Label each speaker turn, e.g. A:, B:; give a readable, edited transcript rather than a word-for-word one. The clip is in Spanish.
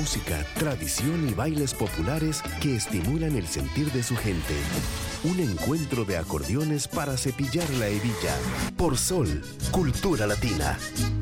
A: Música, tradición y bailes populares que estimulan el sentir de su gente. Un encuentro de acordeones para cepillar la hebilla. Por Sol, Cultura Latina.